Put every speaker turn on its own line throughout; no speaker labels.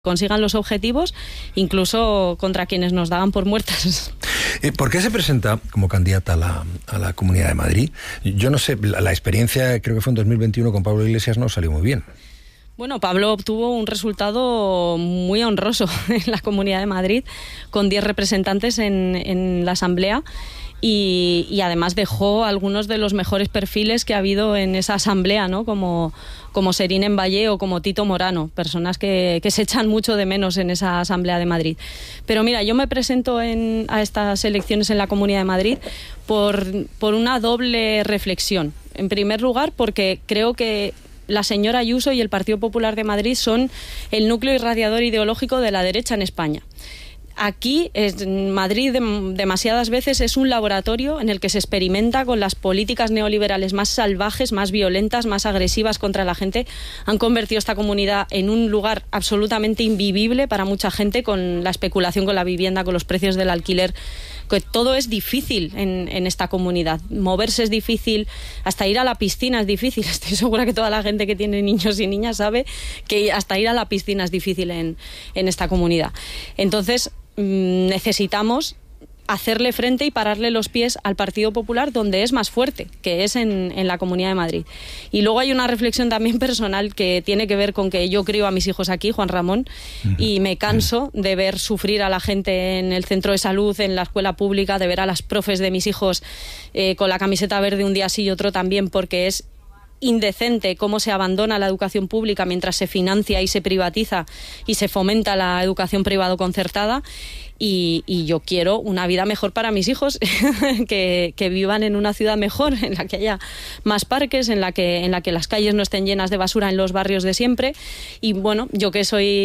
consigan los objetivos, incluso contra quienes nos daban por muertas.
¿Por qué se presenta como candidata a la Comunidad de Madrid? Yo no sé, la experiencia, creo que fue en 2021 con Pablo Iglesias, no salió muy bien.
Bueno, Pablo obtuvo un resultado muy honroso en la Comunidad de Madrid, con 10 representantes en la Asamblea. Y además dejó algunos de los mejores perfiles que ha habido en esa asamblea, ¿no? Como Serín Envalle o como Tito Morano, personas que se echan mucho de menos en esa asamblea de Madrid. Pero mira, yo me presento a estas elecciones en la Comunidad de Madrid por una doble reflexión. En primer lugar, porque creo que la señora Ayuso y el Partido Popular de Madrid son el núcleo irradiador ideológico de la derecha en España. Aquí, en Madrid, demasiadas veces es un laboratorio en el que se experimenta con las políticas neoliberales más salvajes, más violentas, más agresivas contra la gente. Han convertido esta comunidad en un lugar absolutamente invivible para mucha gente, con la especulación con la vivienda, con los precios del alquiler. Que todo es difícil en esta comunidad. Moverse es difícil, hasta ir a la piscina es difícil. Estoy segura que toda la gente que tiene niños y niñas sabe que hasta ir a la piscina es difícil en esta comunidad. Entonces, necesitamos hacerle frente y pararle los pies al Partido Popular donde es más fuerte, que es en la Comunidad de Madrid. Y luego hay una reflexión también personal que tiene que ver con que yo crío a mis hijos aquí, Juan Ramón, y me canso de ver sufrir a la gente en el centro de salud, en la escuela pública, de ver a las profes de mis hijos con la camiseta verde un día sí y otro también, porque es indecente cómo se abandona la educación pública mientras se financia y se privatiza y se fomenta la educación privado concertada. Y yo quiero una vida mejor para mis hijos, que vivan en una ciudad mejor, en la que haya más parques, en la que las calles no estén llenas de basura en los barrios de siempre. Y bueno, yo que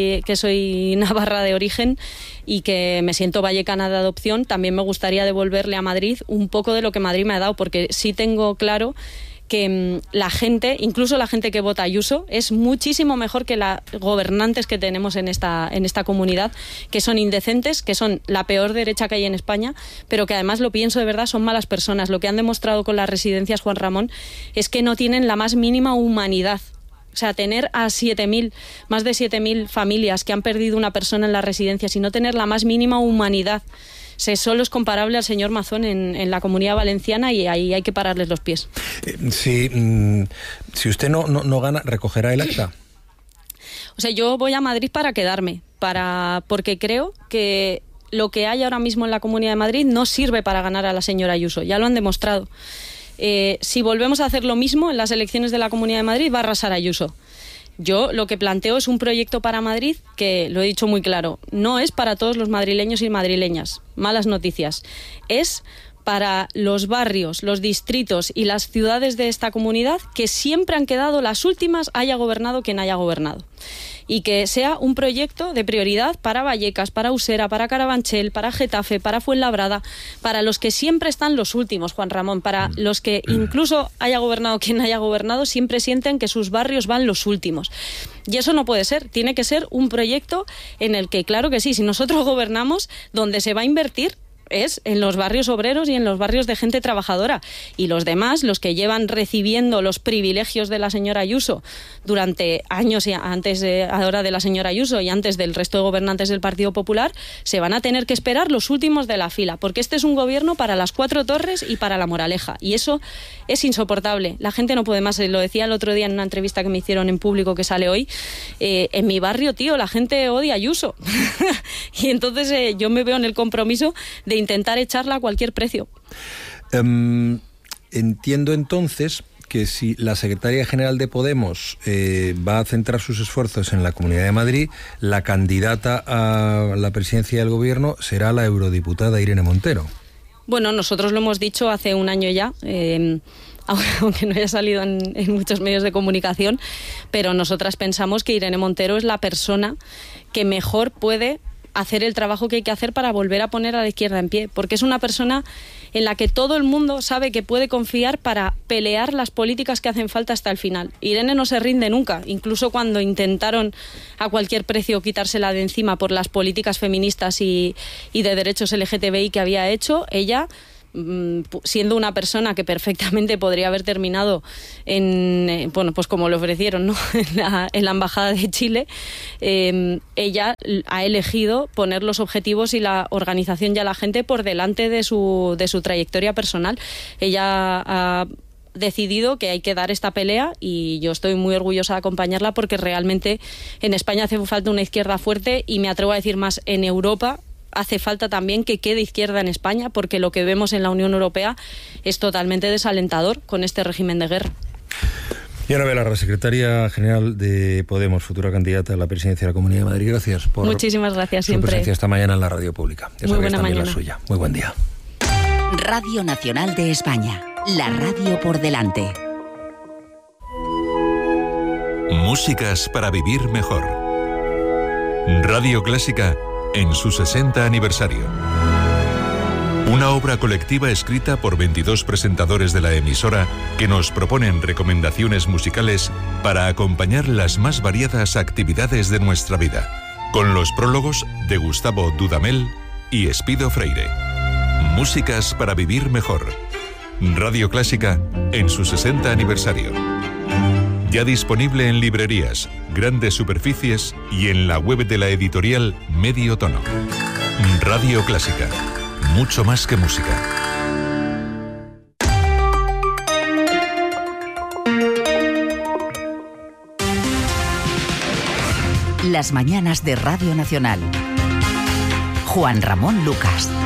soy navarra de origen y que me siento vallecana de adopción, también me gustaría devolverle a Madrid un poco de lo que Madrid me ha dado, porque sí tengo claro que la gente, incluso la gente que vota Ayuso, es muchísimo mejor que los gobernantes que tenemos en esta comunidad, que son indecentes, que son la peor derecha que hay en España, pero que además, lo pienso de verdad, son malas personas. Lo que han demostrado con las residencias, Juan Ramón, es que no tienen la más mínima humanidad. O sea, tener a más de 7.000 familias que han perdido una persona en las residencias y no tener la más mínima humanidad, solo es comparable al señor Mazón en la Comunidad Valenciana, y ahí hay que pararles los pies.
Si usted no gana, ¿recogerá el acta?
O sea, yo voy a Madrid para quedarme, porque creo que lo que hay ahora mismo en la Comunidad de Madrid no sirve para ganar a la señora Ayuso, ya lo han demostrado. Si volvemos a hacer lo mismo en las elecciones de la Comunidad de Madrid, va a arrasar Ayuso. Yo lo que planteo es un proyecto para Madrid que, lo he dicho muy claro, no es para todos los madrileños y madrileñas. Malas noticias. Es para los barrios, los distritos y las ciudades de esta comunidad que siempre han quedado las últimas, haya gobernado quien haya gobernado. Y que sea un proyecto de prioridad para Vallecas, para Usera, para Carabanchel, para Getafe, para Fuenlabrada, para los que siempre están los últimos, Juan Ramón, para los que incluso haya gobernado quien haya gobernado, siempre sienten que sus barrios van los últimos. Y eso no puede ser, tiene que ser un proyecto en el que, claro que sí, si nosotros gobernamos, donde se va a invertir es en los barrios obreros y en los barrios de gente trabajadora, y los demás, los que llevan recibiendo los privilegios de la señora Ayuso durante años, y antes ahora de la señora Ayuso y antes del resto de gobernantes del Partido Popular, se van a tener que esperar los últimos de la fila, porque este es un gobierno para las 4 Torres y para La Moraleja, y eso es insoportable. La gente no puede más. Lo decía el otro día en una entrevista que me hicieron en Público, que sale hoy, en mi barrio, tío, la gente odia a Ayuso y entonces yo me veo en el compromiso de intentar echarla a cualquier precio.
Entiendo entonces que si la secretaria general de Podemos va a centrar sus esfuerzos en la Comunidad de Madrid, la candidata a la presidencia del gobierno será la eurodiputada Irene Montero.
Bueno, nosotros lo hemos dicho hace un año ya, aunque no haya salido en muchos medios de comunicación, pero nosotras pensamos que Irene Montero es la persona que mejor puede hacer el trabajo que hay que hacer para volver a poner a la izquierda en pie, porque es una persona en la que todo el mundo sabe que puede confiar para pelear las políticas que hacen falta hasta el final. Irene no se rinde nunca, incluso cuando intentaron a cualquier precio quitársela de encima por las políticas feministas y de derechos LGTBI que había hecho, ella siendo una persona que perfectamente podría haber terminado en, bueno, pues como le ofrecieron, ¿no? en la Embajada de Chile, ella ha elegido poner los objetivos y la organización y a la gente por delante de su trayectoria personal. Ella ha decidido que hay que dar esta pelea y yo estoy muy orgullosa de acompañarla porque realmente en España hace falta una izquierda fuerte y me atrevo a decir más, en Europa hace falta también que quede izquierda en España porque lo que vemos en la Unión Europea es totalmente desalentador con este régimen de guerra.
Diana Belarra, secretaria general de Podemos, futura candidata a la presidencia de la Comunidad de Madrid. Gracias por
Muchísimas gracias,
su
siempre.
presencia esta mañana en la radio pública. Ya
muy buena
también
mañana.
La suya. Muy buen día.
Radio Nacional de España, la radio por delante.
Músicas para vivir mejor. Radio Clásica en su 60 aniversario. Una obra colectiva escrita por 22 presentadores de la emisora que nos proponen recomendaciones musicales para acompañar las más variadas actividades de nuestra vida, con los prólogos de Gustavo Dudamel y Espido Freire. Músicas para vivir mejor. Radio Clásica en su 60 aniversario. Ya disponible en librerías, grandes superficies y en la web de la editorial Medio Tono. Radio Clásica. Mucho más que música.
Las mañanas de Radio Nacional. Juan Ramón Lucas.